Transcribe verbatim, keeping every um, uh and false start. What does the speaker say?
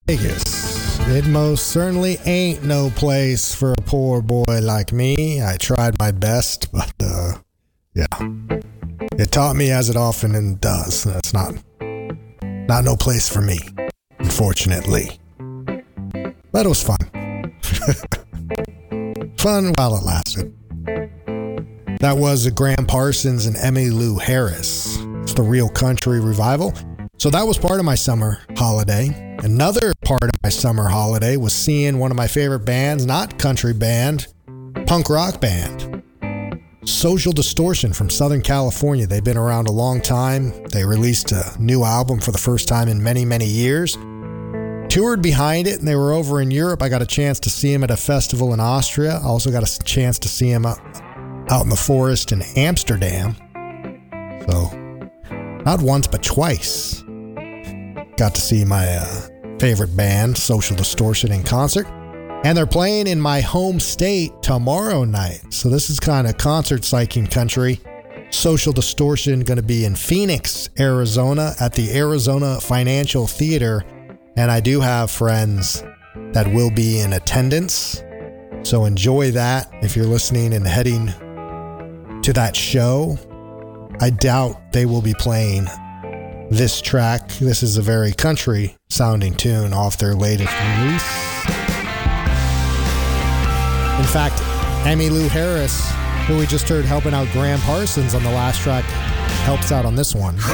Vegas. It most certainly ain't no place for a poor boy like me. I tried my best, but uh, yeah, it taught me as it often does. That's not not no place for me, unfortunately. But it was fun. Fun while it lasted. That was Graham Parsons and Emmylou Harris. It's the Real Country Revival. So that was part of my summer holiday. Another part of my summer holiday was seeing one of my favorite bands, not country band, punk rock band, Social Distortion from Southern California. They've been around a long time. They released a new album for the first time in many, many years. Toured behind it, and they were over in Europe. I got a chance to see them at a festival in Austria. I also got a chance to see them out, out in the forest in Amsterdam. So, not once, but twice. Got to see my uh, favorite band, Social Distortion, in concert. And they're playing in my home state tomorrow night. So this is kind of concert psyching country. Social Distortion going to be in Phoenix, Arizona at the Arizona Financial Theater. And I do have friends that will be in attendance. So enjoy that if you're listening and heading to that show. I doubt they will be playing this track. This is a very country sounding tune off their latest release. In fact, Emmylou Harris, who we just heard helping out Graham Parsons on the last track, helps out on this one.